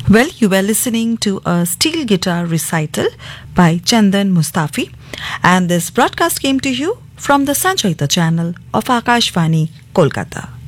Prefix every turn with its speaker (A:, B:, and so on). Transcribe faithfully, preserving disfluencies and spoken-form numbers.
A: Well, you were listening to a steel guitar recital by Chandan Mustafi, and this broadcast came to you from the Sanchayita channel of Akashvani, Kolkata.